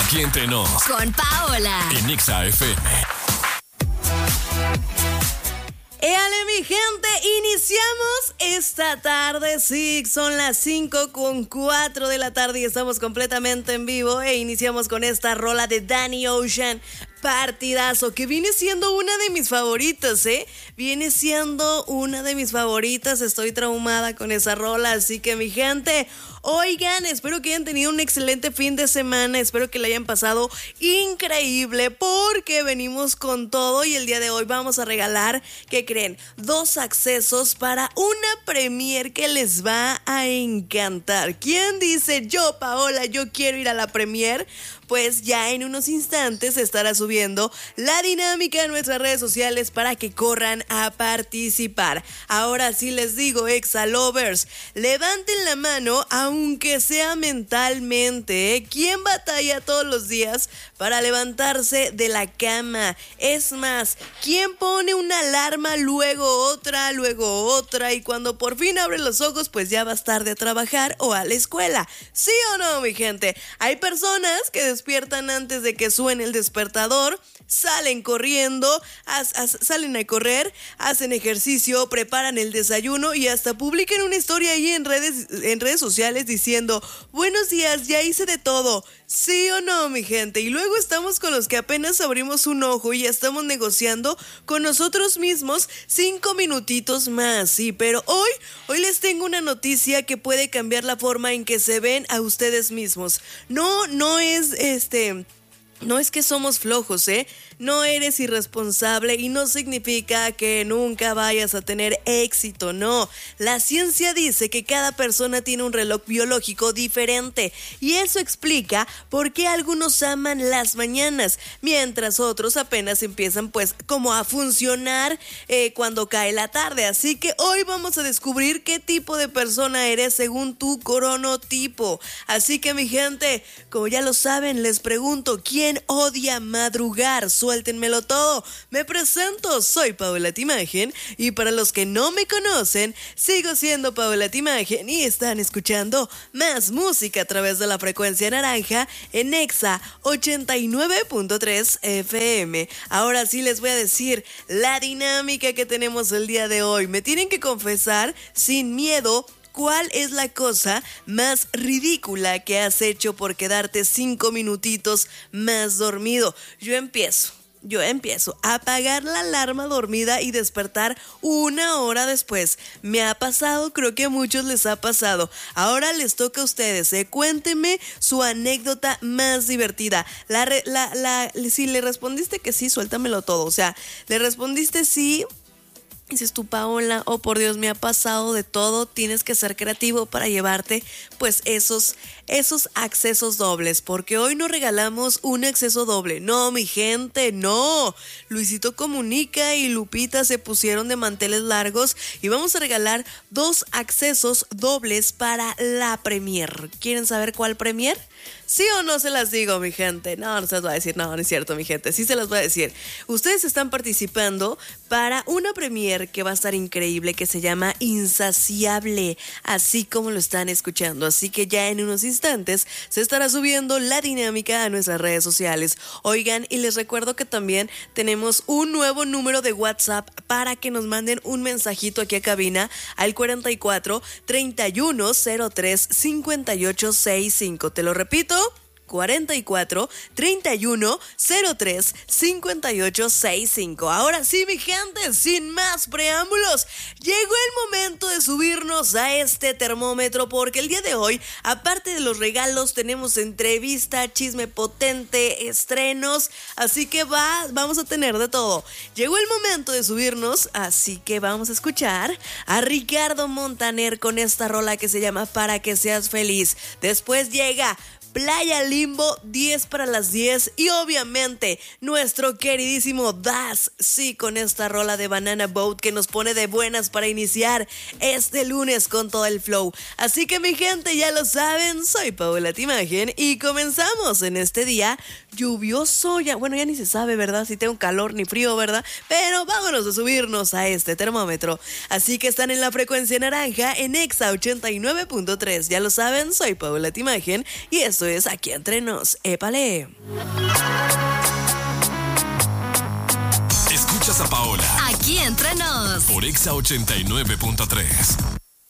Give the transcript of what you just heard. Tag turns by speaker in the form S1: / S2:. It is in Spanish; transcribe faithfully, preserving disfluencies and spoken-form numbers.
S1: Aquí entre nos.
S2: Con Paola.
S1: En Exa F M.
S3: ¡Éale, mi gente! Iniciamos esta tarde, sí, son las cinco con cuatro de la tarde y estamos completamente en vivo e iniciamos con esta rola de Danny Ocean, partidazo, que viene siendo una de mis favoritas, ¿eh? Viene siendo una de mis favoritas, estoy traumada con esa rola, así que mi gente, oigan, espero que hayan tenido un excelente fin de semana, espero que la hayan pasado increíble porque venimos con todo y el día de hoy vamos a regalar, ¿qué creen? Dos accesos para una premier que les va a encantar. ¿Quién dice yo, Paola, yo quiero ir a la premier? Pues ya en unos instantes estará subiendo la dinámica en nuestras redes sociales para que corran a participar. Ahora sí les digo, Exa Lovers, levanten la mano aunque sea mentalmente, ¿eh? ¿Quién batalla todos los días para levantarse de la cama? Es más, ¿quién pone una alarma, luego otra, luego otra y cuando por fin abre los ojos pues ya vas tarde a trabajar o a la escuela? ¿Sí o no, mi gente? Hay personas que despiertan antes de que suene el despertador, salen corriendo, as, as, salen a correr, hacen ejercicio, preparan el desayuno y hasta publican una historia ahí en redes, en redes sociales diciendo, buenos días, ya hice de todo. ¿Sí o no, mi gente? Y luego estamos con los que apenas abrimos un ojo y ya estamos negociando con nosotros mismos cinco minutitos más, sí, pero hoy, hoy les tengo una noticia que puede cambiar la forma en que se ven a ustedes mismos. No, no es este... No es que somos flojos, ¿eh? No eres irresponsable y no significa que nunca vayas a tener éxito, no. La ciencia dice que cada persona tiene un reloj biológico diferente y eso explica por qué algunos aman las mañanas, mientras otros apenas empiezan pues como a funcionar eh, cuando cae la tarde. Así que hoy vamos a descubrir qué tipo de persona eres según tu cronotipo. Así que mi gente, como ya lo saben, les pregunto, ¿quién ¿Quién odia madrugar? Suéltenmelo todo. Me presento, soy Paola Timagen y para los que no me conocen, sigo siendo Paola Timagen y están escuchando más música a través de la frecuencia naranja en Exa ochenta y nueve punto tres F M. Ahora sí les voy a decir la dinámica que tenemos el día de hoy. Me tienen que confesar sin miedo ¿cuál es la cosa más ridícula que has hecho por quedarte cinco minutitos más dormido? Yo empiezo. Yo empiezo a apagar la alarma dormida y despertar una hora después. Me ha pasado, creo que a muchos les ha pasado. Ahora les toca a ustedes, ¿eh? Cuéntenme su anécdota más divertida. La, la, la, si le respondiste que sí, suéltamelo todo. O sea, le respondiste sí. Dices tú, Paola, oh por Dios, me ha pasado de todo, tienes que ser creativo para llevarte pues esos, esos accesos dobles, porque hoy no regalamos un acceso doble, no mi gente, no, Luisito Comunica y Lupita se pusieron de manteles largos y vamos a regalar dos accesos dobles para la premier. ¿Quieren saber cuál premier? ¿Sí o no se las digo, mi gente? No, no se las voy a decir, no, no es cierto, mi gente, sí se las voy a decir. Ustedes están participando para una premier que va a estar increíble, que se llama Insaciable, así como lo están escuchando. Así que ya en unos instantes se estará subiendo la dinámica a nuestras redes sociales. Oigan, y les recuerdo que también tenemos un nuevo número de WhatsApp para que nos manden un mensajito aquí a cabina al cuarenta y cuatro, treinta y uno, cero tres, cincuenta y ocho sesenta y cinco. Te lo repito, cuarenta y cuatro, treinta y uno, cero tres, cincuenta y ocho sesenta y cinco. Ahora sí, mi gente, sin más preámbulos, llegó el momento de subirnos a este termómetro porque el día de hoy, aparte de los regalos, tenemos entrevista, chisme potente, estrenos, así que va, vamos a tener de todo. Llegó el momento de subirnos, así que vamos a escuchar a Ricardo Montaner con esta rola que se llama Para que seas feliz. Después llega Playa Limbo, diez para las diez y obviamente nuestro queridísimo Das, sí, con esta rola de Banana Boat que nos pone de buenas para iniciar este lunes con todo el flow. Así que mi gente, ya lo saben, soy Paola Timagen y comenzamos en este día lluvioso, ya, bueno, ya ni se sabe, ¿verdad? Si tengo calor ni frío, ¿verdad? Pero vámonos a subirnos a este termómetro. Así que están en la frecuencia naranja en Exa ochenta y nueve punto tres, ya lo saben, soy Paola Timagen y esto Esto es Aquí Entre Nos. ¡Épale!
S1: Escuchas a Paola.
S2: Aquí Entre Nos.
S1: Por Exa ochenta y nueve punto tres.